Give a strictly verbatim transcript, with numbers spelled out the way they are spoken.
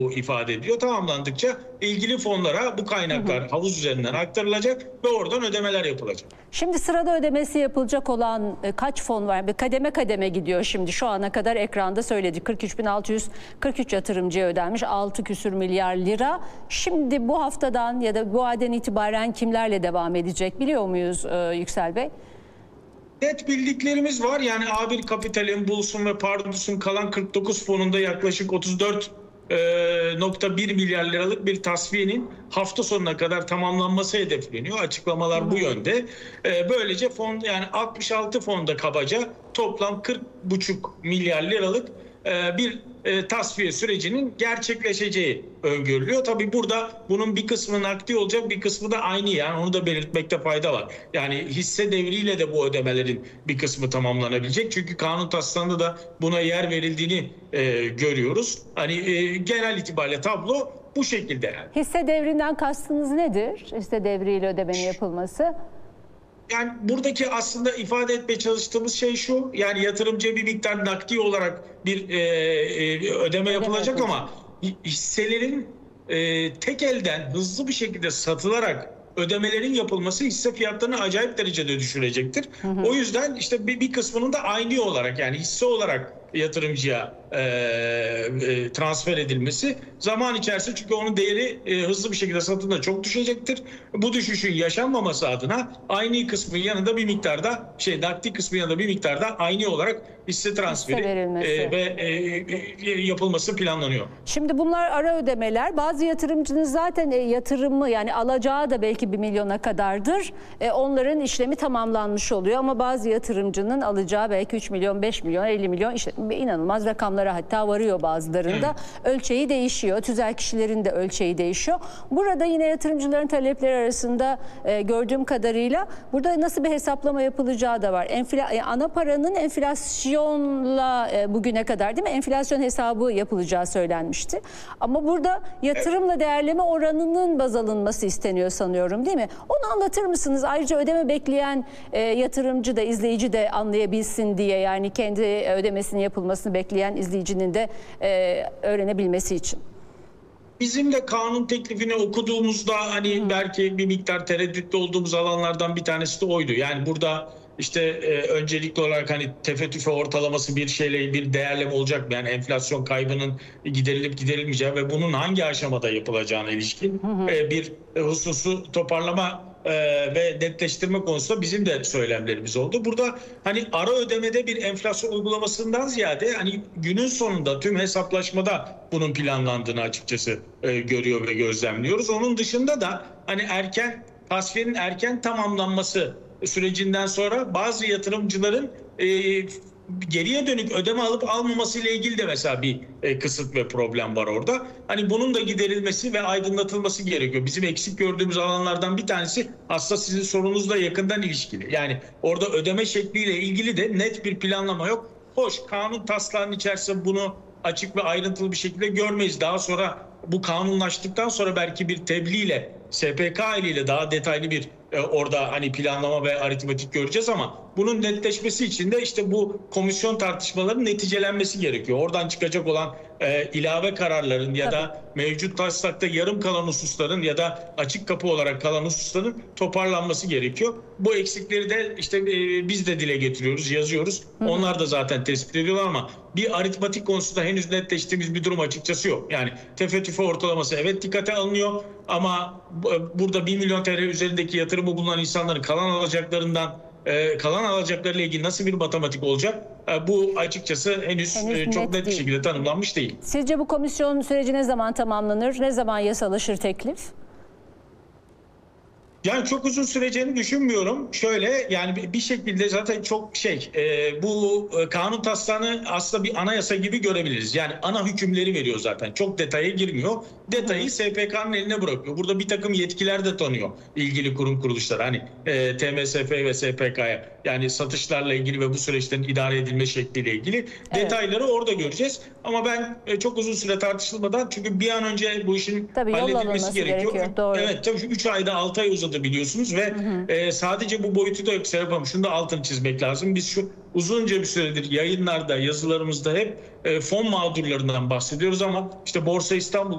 ifade ediyor. Tamamlandıkça ilgili fonlara bu kaynaklar hı hı. havuz üzerinden aktarılacak ve oradan ödemeler yapılacak. Şimdi sırada ödemesi yapılacak olan kaç fon var? Bir kademe kademe gidiyor şimdi. Şu ana kadar ekranda söyledik. kırk üç bin altı yüz kırk üç yatırımcıya ödenmiş altı küsür milyar lira. Şimdi bu haftadan ya da bu aydan itibaren kimlerle devam edecek biliyor muyuz e, Yüksel Bey? Net bildiklerimiz var. Yani A bir Kapital'in, Bulsun ve Pardus'un kalan kırk dokuz fonunda yaklaşık otuz dört nokta bir milyar liralık bir tasfiyenin hafta sonuna kadar tamamlanması hedefleniyor. Açıklamalar hmm. bu yönde. Böylece fon, yani altmış altı fonda kabaca toplam kırk buçuk milyar liralık bir tasfiye sürecinin gerçekleşeceği öngörülüyor. Tabii burada bunun bir kısmı nakdi olacak, bir kısmı da aynı, yani onu da belirtmekte fayda var. Yani hisse devriyle de bu ödemelerin bir kısmı tamamlanabilecek. Çünkü kanun taslağında da buna yer verildiğini e, görüyoruz. Hani e, genel itibariyle tablo bu şekilde yani. Hisse devrinden kastınız nedir? Hisse devriyle ödemenin yapılması? Yani buradaki aslında ifade etmeye çalıştığımız şey şu: yani yatırımcıya bir miktar nakdi olarak bir e, e, ödeme yapılacak evet, ama hisselerin e, tek elden hızlı bir şekilde satılarak ödemelerin yapılması hisse fiyatlarını acayip derecede düşürecektir. Hı hı. O yüzden işte bir, bir kısmının da aynı olarak, yani hisse olarak yatırımcıya e, e, transfer edilmesi zaman içerisinde, çünkü onun değeri e, hızlı bir şekilde satımda çok düşecektir. Bu düşüşün yaşanmaması adına aynı kısmın yanında bir miktarda şey nakdi kısmın yanında bir miktarda aynı olarak hisse transferi e, ve e, e, yapılması planlanıyor. Şimdi bunlar ara ödemeler. Bazı yatırımcının zaten e, yatırımı, yani alacağı da belki bir milyona kadardır. E, onların işlemi tamamlanmış oluyor ama bazı yatırımcının alacağı belki üç milyon, beş milyon, elli milyon, işte inanılmaz rakamlara hatta varıyor bazılarında. Hmm. Ölçeği değişiyor. Tüzel kişilerin de ölçeği değişiyor. Burada yine yatırımcıların talepleri arasında e, gördüğüm kadarıyla burada nasıl bir hesaplama yapılacağı da var. Enfla, e, ana paranın enflasyonla e, bugüne kadar, değil mi? Enflasyon hesabı yapılacağı söylenmişti. Ama burada yatırımla değerleme oranının baz alınması isteniyor sanıyorum, değil mi? Onu anlatır mısınız? Ayrıca ödeme bekleyen e, yatırımcı da, izleyici de anlayabilsin diye, yani kendi ödemesini yapılmasını bekleyen izleyicinin de e, öğrenebilmesi için. Bizim de kanun teklifini okuduğumuzda hani hmm. belki bir miktar tereddütlü olduğumuz alanlardan bir tanesi de oydu. Yani burada işte e, öncelikli olarak hani tefe tüfe ortalaması bir şeyle bir değerleme olacak mı? Yani enflasyon kaybının giderilip giderilmeyeceği ve bunun hangi aşamada yapılacağına ilişkin hmm. e, bir hususu toparlama Ee, ve netleştirme konusunda bizim de söylemlerimiz oldu. Burada hani ara ödemede bir enflasyon uygulamasından ziyade hani günün sonunda tüm hesaplaşmada bunun planlandığını açıkçası e, görüyor ve gözlemliyoruz. Onun dışında da hani erken tasfiyenin erken tamamlanması sürecinden sonra bazı yatırımcıların e, geriye dönük ödeme alıp almaması ile ilgili de mesela bir e, kısıt ve problem var orada. Hani bunun da giderilmesi ve aydınlatılması gerekiyor. Bizim eksik gördüğümüz alanlardan bir tanesi aslında sizin sorunuzla yakından ilişkili. Yani orada ödeme şekliyle ilgili de net bir planlama yok. Hoş, kanun taslağının içerisinde bunu açık ve ayrıntılı bir şekilde görmeyiz. Daha sonra bu kanunlaştıktan sonra belki bir tebliğle, S P K ile daha detaylı bir e, orada hani planlama ve aritmetik göreceğiz ama bunun netleşmesi için de işte bu komisyon tartışmalarının neticelenmesi gerekiyor. Oradan çıkacak olan e, ilave kararların ya da mevcut taslakta yarım kalan hususların ya da açık kapı olarak kalan hususların toparlanması gerekiyor. Bu eksikleri de işte e, biz de dile getiriyoruz, yazıyoruz. Hı hı. Onlar da zaten tespit ediyorlar ama bir aritmetik konusunda henüz netleştiğimiz bir durum açıkçası yok. Yani tefe tüfe ortalaması evet dikkate alınıyor ama burada bir milyon T L üzerindeki yatırımı bulunan insanların kalan alacaklarından e, kalan alacaklarıyla ilgili nasıl bir matematik olacak? E, bu açıkçası henüz, henüz e, çok net, net bir şekilde tanımlanmış değil. Sizce bu komisyon süreci ne zaman tamamlanır? Ne zaman yasalaşır teklif? Yani çok uzun süreceğini düşünmüyorum. Şöyle, yani bir şekilde zaten çok şey e, bu kanun taslağını aslında bir anayasa gibi görebiliriz. Yani ana hükümleri veriyor zaten. Çok detaya girmiyor. Detayı S P K'nın eline bırakıyor. Burada bir takım yetkiler de tanıyor ilgili kurum kuruluşlar. Hani e, T M S F ve S P K'ya, yani satışlarla ilgili ve bu süreçlerin idare edilme şekliyle ilgili evet. detayları orada göreceğiz. Ama ben e, çok uzun süre tartışılmadan, çünkü bir an önce bu işin tabii halledilmesi gerekiyor. gerekiyor. Doğru. Evet, tabii üç ayda altı ay uzadı biliyorsunuz ve hı hı. E, sadece bu boyutu da yok Serap Hanım. Şunu da altını çizmek lazım. Biz şu uzunca bir süredir yayınlarda, yazılarımızda hep e, fon mağdurlarından bahsediyoruz ama işte Borsa İstanbul